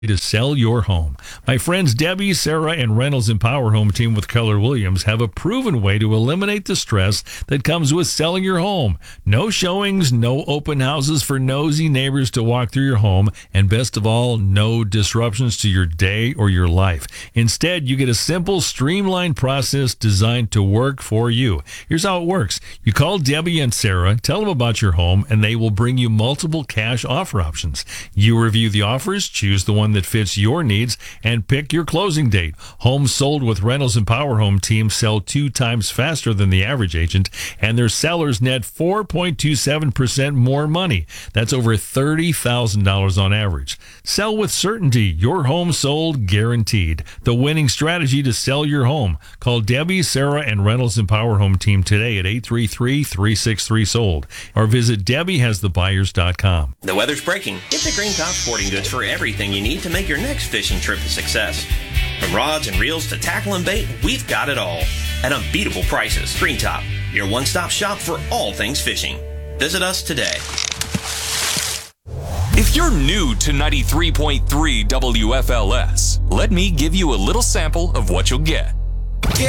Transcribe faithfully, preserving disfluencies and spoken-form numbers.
to sell your home. My friends Debbie, Sarah, and Reynolds and Power Home team with Keller Williams have a proven way to eliminate the stress that comes with selling your home. No showings, no open houses for nosy neighbors to walk through your home, and best of all, no disruptions to your day or your life. Instead, you get a simple, streamlined process designed to work for you. Here's how it works. You call Debbie and Sarah, tell them about your home, and they will bring you multiple cash offer options. You review the offers, choose the one that fits your needs, and pick your closing date. Homes sold with Reynolds and Power Home teams sell two times faster than the average agent, and their sellers net four point two seven percent more money. That's over thirty thousand dollars on average. Sell with certainty. Your home sold guaranteed. The winning strategy to sell your home. Call Debbie, Sarah, and Reynolds and Power Home team today at eight three three, three six three, sold or visit Debbie Has The Buyers dot com. The weather's breaking. Get to Green Top Sporting Goods for everything you need to make your next fishing trip a success. From rods and reels to tackle and bait, we've got it all at unbeatable prices. Green Top, your one-stop shop for all things fishing. Visit us today. If you're new to ninety-three point three W F L S, let me give you a little sample of what you'll get.